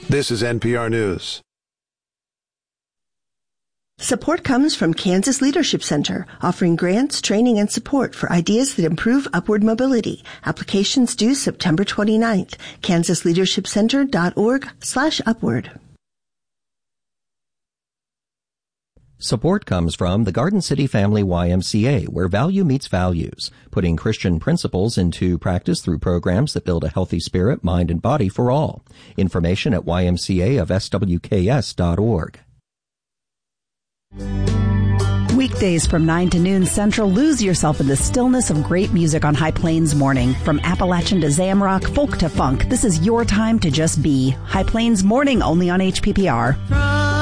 This is NPR News. Support comes from Kansas Leadership Center, offering grants, training, and support for ideas that improve upward mobility. Applications due September 29th. kansasleadershipcenter.org/upward. Support comes from the Garden City Family YMCA, where value meets values, putting Christian principles into practice through programs that build a healthy spirit, mind, and body for all. Information at ymcaofswks.org. Weekdays from 9 to noon Central, lose yourself in the stillness of great music on High Plains Morning. From Appalachian to Zamrock, folk to funk, this is your time to just be. High Plains Morning, only on HPPR.